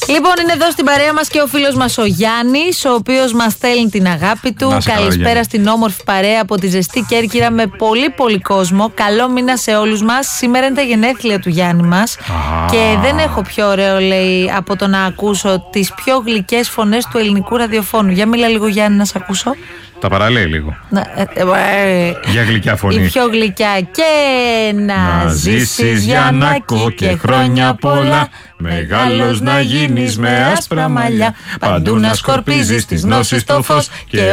Λοιπόν, είναι εδώ στην παρέα μας και ο φίλος μας ο Γιάννης, ο οποίος μας στέλνει την αγάπη του. Καλησπέρα στην όμορφη παρέα από τη ζεστή Κέρκυρα με πολύ κόσμο. Καλό μήνα σε όλους μας. Σήμερα είναι τα γενέθλια του Γιάννη μας. Και δεν έχω πιο ωραίο, λέει, από το να ακούσω τις πιο γλυκές φωνές του ελληνικού ραδιοφώνου. Για μίλα λίγο, Γιάννη, να σε ακούσω. Τα παραλέει λίγο. Για γλυκιά φωνή. Η πιο γλυκιά. Και να ζήσεις Γιαννάκο και χρόνια πολλά, μεγάλος να γίνεις με άσπρα μαλλιά, παντού να σκορπίζεις τις γνώσεις το φως και